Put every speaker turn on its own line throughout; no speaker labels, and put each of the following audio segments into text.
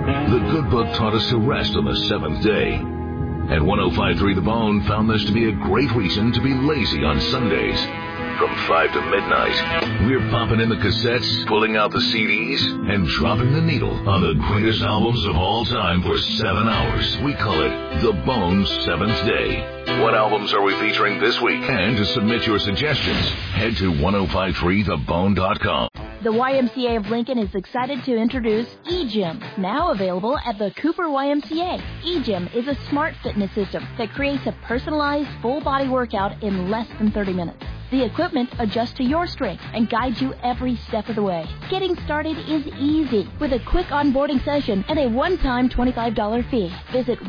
The good book taught us to rest on the seventh day. At 105.3 The Bone found this to be a great reason to be lazy on Sundays. From 5 to midnight, we're popping in the cassettes, pulling out the CDs, and dropping the needle on the greatest albums of all time for 7 hours. We call it The Bone's Seventh Day. What albums are we featuring this week? And to submit your suggestions, head to 1053thebone.com.
The YMCA of Lincoln is excited to introduce eGym, now available at the Cooper YMCA. eGym is a smart fitness system that creates a personalized full-body workout in less than 30 minutes. The equipment adjusts to your strength and guides you every step of the way. Getting started is easy with a quick onboarding session and a one-time $25 fee. Visit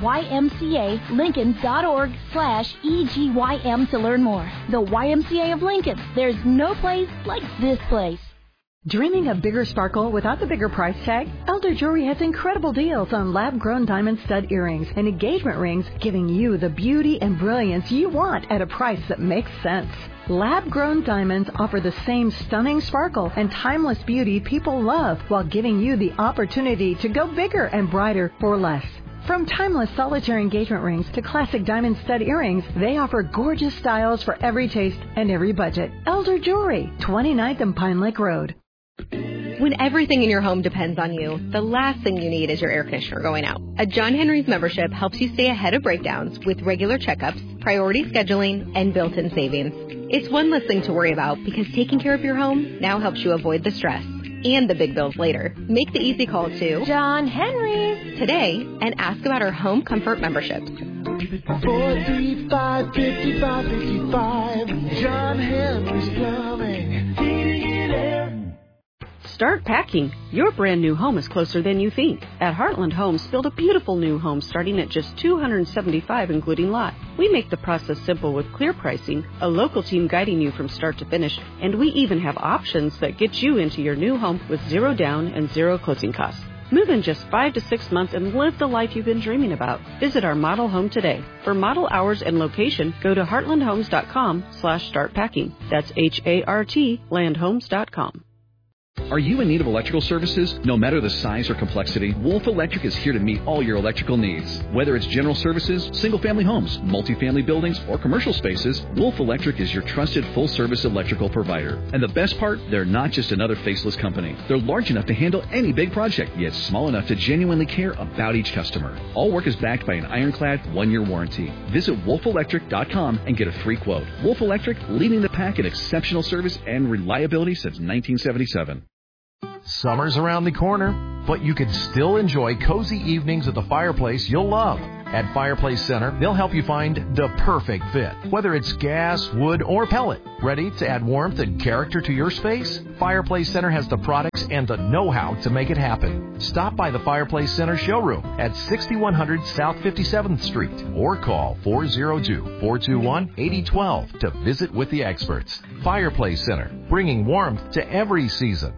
ymcalincoln.org/EGYM to learn more. The YMCA of Lincoln. There's no place like this place.
Dreaming of bigger sparkle without the bigger price tag? Elder Jewelry has incredible deals on lab-grown diamond stud earrings and engagement rings, giving you the beauty and brilliance you want at a price that makes sense. Lab-grown diamonds offer the same stunning sparkle and timeless beauty people love while giving you the opportunity to go bigger and brighter for less. From timeless solitaire engagement rings to classic diamond stud earrings, they offer gorgeous styles for every taste and every budget. Elder Jewelry, 29th and Pine Lake Road.
When everything in your home depends on you, the last thing you need is your air conditioner going out. A John Henry's membership helps you stay ahead of breakdowns with regular checkups, priority scheduling, and built-in savings. It's one less thing to worry about because taking care of your home now helps you avoid the stress and the big bills later. Make the easy call to
John Henry's
today and ask about our home comfort memberships.
435-5555, John Henry's Plumbing, heating and air.
Start packing. Your brand new home is closer than you think. At Heartland Homes, build a beautiful new home starting at just $275 including lot. We make the process simple with clear pricing, a local team guiding you from start to finish, and we even have options that get you into your new home with zero down and zero closing costs. Move in just 5 to 6 months and live the life you've been dreaming about. Visit our model home today. For model hours and location, go to heartlandhomes.com/startpacking. That's HART landhomes.com.
Are you in need of electrical services? No matter the size or complexity, Wolf Electric is here to meet all your electrical needs. Whether it's general services, single-family homes, multifamily buildings, or commercial spaces, Wolf Electric is your trusted full-service electrical provider. And the best part, they're not just another faceless company. They're large enough to handle any big project, yet small enough to genuinely care about each customer. All work is backed by an ironclad 1-year warranty. Visit wolfelectric.com and get a free quote. Wolf Electric, leading the pack in exceptional service and reliability since 1977.
Summer's around the corner, but you can still enjoy cozy evenings at the fireplace you'll love. At Fireplace Center, they'll help you find the perfect fit, whether it's gas, wood, or pellet. Ready to add warmth and character to your space? Fireplace Center has the products and the know-how to make it happen. Stop by the Fireplace Center showroom at 6100 South 57th Street or call 402-421-8012 to visit with the experts. Fireplace Center, bringing warmth to every season.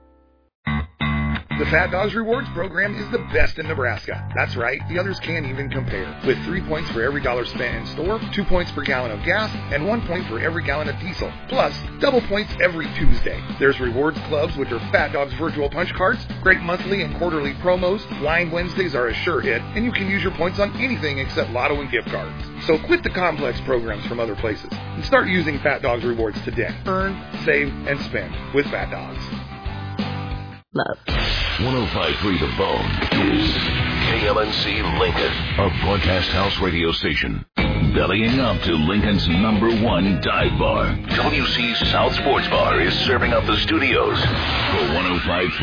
The Fat Dogs Rewards program is the best in Nebraska. That's right, the others can't even compare. With 3 points for every dollar spent in store, 2 points per gallon of gas, and 1 point for every gallon of diesel. Plus, double points every Tuesday. There's rewards clubs with their Fat Dogs virtual punch cards, great monthly and quarterly promos, Blind Wednesdays are a sure hit, and you can use your points on anything except lotto and gift cards. So quit the complex programs from other places and start using Fat Dogs Rewards today. Earn, save, and spend with Fat Dogs.
Love.
105.3 The Bone is KLNC Lincoln, a broadcast house radio station. Bellying up to Lincoln's #1 dive bar. WC South Sports Bar is serving up the studios for 105.3